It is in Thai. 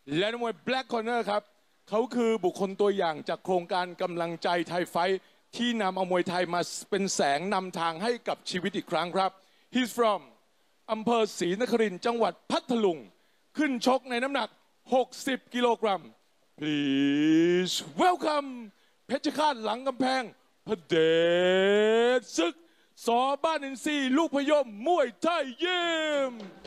และนักมวย Black Corner ครับเขาคือบุคคลตัวอย่างจากโครงการกำลังใจไทยไฟท์ที่นำเอามวยไทยมาเป็นแสงนำทางให้กับชีวิตอีกครั้งครับ He's from อำเภอศรีนครินทร์จังหวัดพัทลุงขึ้นชกในน้ำหนัก60กิโลกรัม Please welcome เพชรฆาตหลังกำแพงพระเดชศึกส.บ้านอินทรีย์ลูกพยมมวยไทยยิม